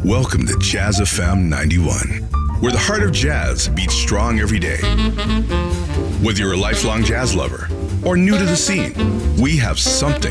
Welcome to Jazz FM 91, where the heart of jazz beats strong every day. Whether you're a lifelong jazz lover or new to the scene, we have something